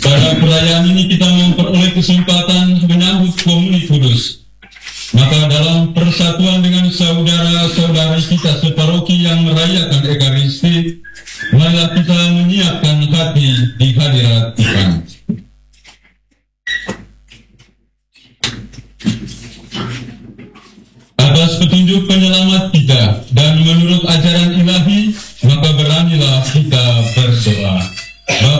Pada perayaan ini kita memperoleh kesempatan menyambut Komuni Kudus. Maka dalam persatuan dengan saudara-saudari kita separoki yang merayakan Ekaristi, marilah kita menyiapkan hati di hadirat Tuhan. Atas petunjuk penyelamat kita dan menurut ajaran ilahi, maka beranilah kita berdoa.